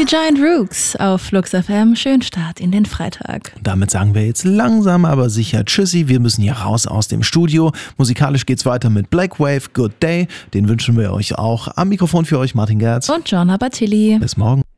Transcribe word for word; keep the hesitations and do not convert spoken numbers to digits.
die Giant Rooks auf Flux F M. Schönen Start in den Freitag. Und damit sagen wir jetzt langsam, aber sicher Tschüssi. Wir müssen hier raus aus dem Studio. Musikalisch geht's weiter mit Black Wave, Good Day. Den wünschen wir euch auch. Am Mikrofon für euch Martin Gerz. Und John Abatilli. Bis morgen.